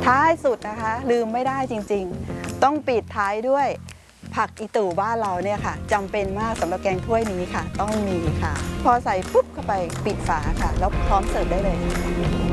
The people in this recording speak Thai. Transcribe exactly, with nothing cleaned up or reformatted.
ท้ายสุดนะคะลืมไม่ได้จริงๆต้องปิดท้ายด้วยผักอีตู่บ้านเราเนี่ยค่ะจำเป็นมากสำหรับแกงถ้วยนี้ค่ะต้องมีค่ะพอใส่ปุ๊บเข้าไปปิดฝาค่ะแล้วพร้อมเสิร์ฟได้เลย